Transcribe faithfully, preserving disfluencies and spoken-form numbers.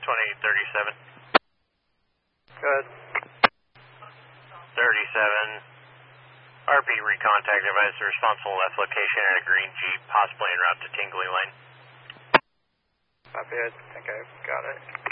twenty thirty-seven. Good. thirty-seven. R P recontact advised the responsible left location at a green Jeep, possibly en route to Tingley Lane. Copy, I think I got it.